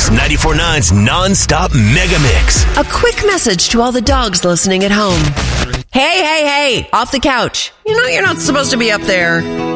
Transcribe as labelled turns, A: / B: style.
A: 94.9's non-stop mega mix.
B: A quick message to all the dogs listening at home. Hey, off the couch. You know you're not supposed to be up there.